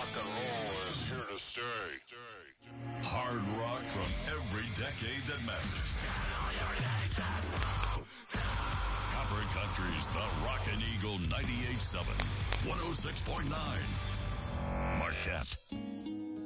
rock and roll is here to stay. Hard rock from every decade that matters. Copper Country's The Rockin' Eagle 98.7, 106.9. Marquette.